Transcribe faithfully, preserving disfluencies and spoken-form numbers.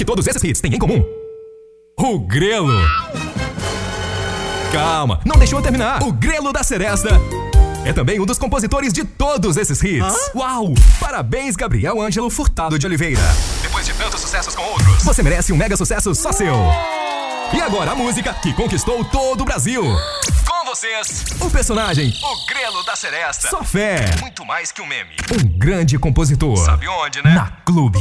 que todos esses hits têm em comum? O Grelo. Calma, não deixou eu terminar. O Grelo da Seresta é também um dos compositores de todos esses hits. Hã? Uau! Parabéns, Gabriel Ângelo Furtado de Oliveira. Depois de tantos sucessos com outros, você merece um mega sucesso só seu. E agora a música que conquistou todo o Brasil. Com vocês, o personagem, o Grelo da Seresta. Só fé. Muito mais que um meme. Um grande compositor. Sabe onde, né? Na Clube.